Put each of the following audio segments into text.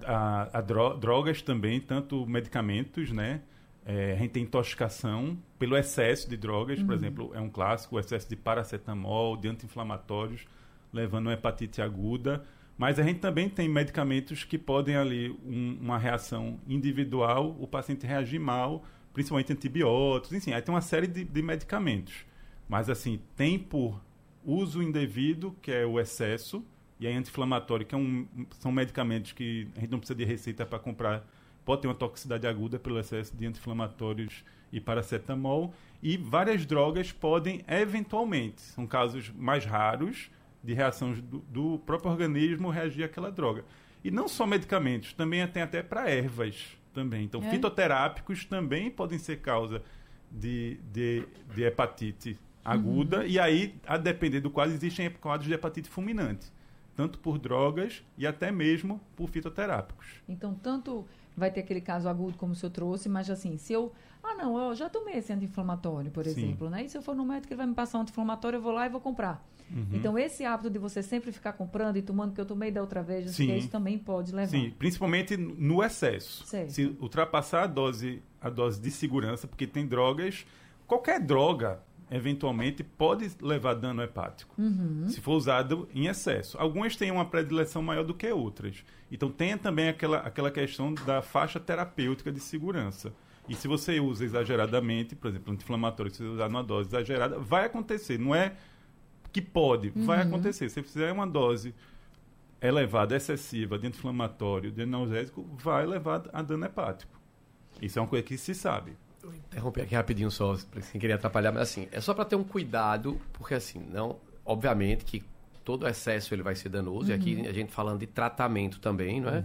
drogas também, tanto medicamentos, né? A gente tem intoxicação pelo excesso de drogas, por exemplo, é um clássico, o excesso de paracetamol, de anti-inflamatórios, levando a hepatite aguda. Mas a gente também tem medicamentos que podem ali, uma reação individual, o paciente reagir mal, principalmente antibióticos, enfim, aí tem uma série de medicamentos. Mas assim, tem por uso indevido, que é o excesso, e aí anti-inflamatório, que são medicamentos que a gente não precisa de receita para comprar, pode ter uma toxicidade aguda pelo excesso de anti-inflamatórios e paracetamol, e várias drogas podem, eventualmente, são casos mais raros, de reações do próprio organismo reagir àquela droga. E não só medicamentos, também tem até para ervas também. Então, fitoterápicos também podem ser causa de hepatite aguda, e aí, a depender do quadro, existem quadros de hepatite fulminante, tanto por drogas e até mesmo por fitoterápicos. Então, tanto vai ter aquele caso agudo como o senhor trouxe, mas assim, se eu já tomei esse anti-inflamatório, por exemplo, né? E se eu for no médico, ele vai me passar um anti-inflamatório, eu vou lá e vou comprar. Então, esse hábito de você sempre ficar comprando e tomando, que eu tomei da outra vez, isso também pode levar. Sim, principalmente no excesso. Certo. Se ultrapassar a dose de segurança, porque tem drogas, qualquer droga, eventualmente, pode levar dano hepático, se for usado em excesso. Algumas têm uma predileção maior do que outras. Então, tem também aquela questão da faixa terapêutica de segurança. E se você usa exageradamente, por exemplo, anti-inflamatório, se você usar numa dose exagerada, vai acontecer. Não é que pode, vai acontecer. Se você fizer uma dose elevada, excessiva, de anti-inflamatório, de analgésico, vai levar a dano hepático. Isso é uma coisa que se sabe. Vou interromper aqui rapidinho só, sem querer atrapalhar, mas assim, é só para ter um cuidado, porque assim, não, obviamente que todo excesso ele vai ser danoso, e aqui a gente falando de tratamento também, não é?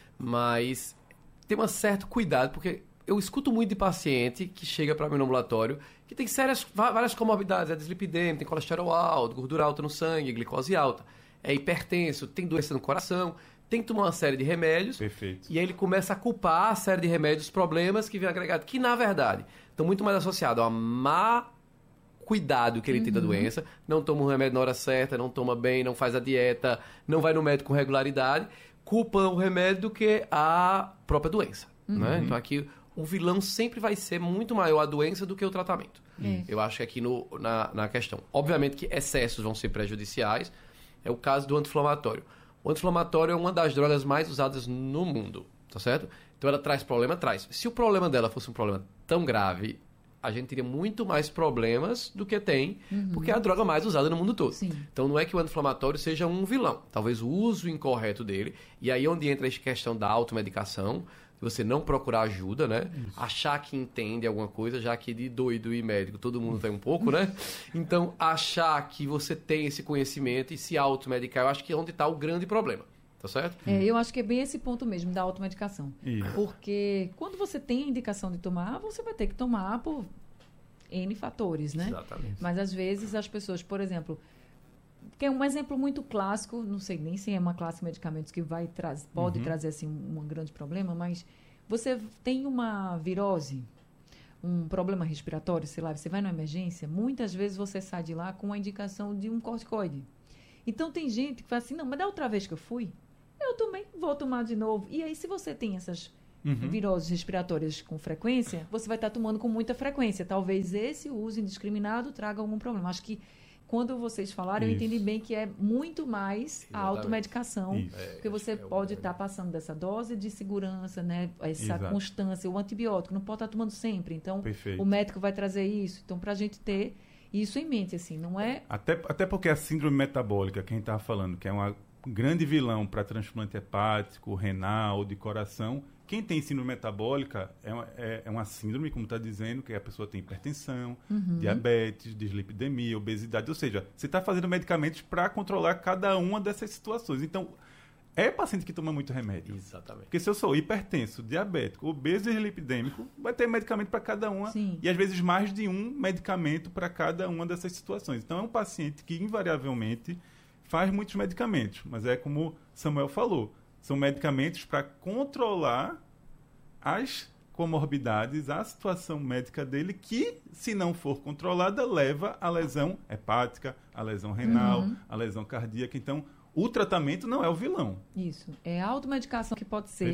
Mas tem um certo cuidado, porque eu escuto muito de paciente que chega para mim no ambulatório que tem várias comorbidades, é dislipidemia, tem colesterol alto, gordura alta no sangue, glicose alta, é hipertenso, tem doença no coração, tem que tomar uma série de remédios. Perfeito. E aí ele começa a culpar a série de remédios, problemas que vem agregado, que na verdade estão muito mais associados a má cuidado que ele tem da doença, não toma o remédio na hora certa, não toma bem, não faz a dieta, não vai no médico com regularidade, culpam o remédio do que a própria doença. Né? Então aqui o vilão sempre vai ser muito maior a doença do que o tratamento. Eu acho que aqui na questão. Obviamente que excessos vão ser prejudiciais, é o caso do anti-inflamatório. O anti-inflamatório é uma das drogas mais usadas no mundo, tá certo? Então ela traz problema? Traz. Se o problema dela fosse um problema tão grave, a gente teria muito mais problemas do que tem, porque é a droga mais usada no mundo todo. Sim. Então não é que o anti-inflamatório seja um vilão, talvez o uso incorreto dele, e aí onde entra a questão da automedicação, de você não procurar ajuda, né? Achar que entende alguma coisa, já que de doido e médico todo mundo tem um pouco, né? Então achar que você tem esse conhecimento e se automedicar, eu acho que é onde está o grande problema. Tá certo? Eu acho que é bem esse ponto mesmo da automedicação. Isso. Porque quando você tem a indicação de tomar, você vai ter que tomar por N fatores, né? Exatamente. Mas às vezes as pessoas, por exemplo, que é um exemplo muito clássico, não sei nem se é uma classe de medicamentos que pode trazer assim, um grande problema, mas você tem uma virose, um problema respiratório, sei lá, você vai numa emergência, muitas vezes você sai de lá com a indicação de um corticoide. Então tem gente que fala assim, não, mas da outra vez que eu fui, eu também vou tomar de novo. E aí, se você tem essas viroses respiratórias com frequência, você vai estar tomando com muita frequência. Talvez esse uso indiscriminado traga algum problema. Acho que quando vocês falaram, eu entendi bem que é muito mais a automedicação, porque você pode estar passando dessa dose de segurança, né? Essa constância, o antibiótico, não pode estar tomando sempre. Então, o médico vai trazer isso. Então, para a gente ter isso em mente, assim, não é... Até porque a síndrome metabólica, que a gente estava falando, que é uma grande vilão para transplante hepático, renal, de coração. Quem tem síndrome metabólica é uma síndrome, como está dizendo, que a pessoa tem hipertensão, diabetes, dislipidemia, obesidade. Ou seja, você está fazendo medicamentos para controlar cada uma dessas situações. Então, é paciente que toma muito remédio. Exatamente. Porque se eu sou hipertenso, diabético, obeso e dislipidêmico, vai ter medicamento para cada uma. Sim. E às vezes mais de um medicamento para cada uma dessas situações. Então, é um paciente que invariavelmente faz muitos medicamentos, mas é como Samuel falou, são medicamentos para controlar as comorbidades, a situação médica dele, que, se não for controlada, leva à lesão hepática, à lesão renal, à lesão cardíaca. Então, o tratamento não é o vilão. Isso. É a automedicação que pode ser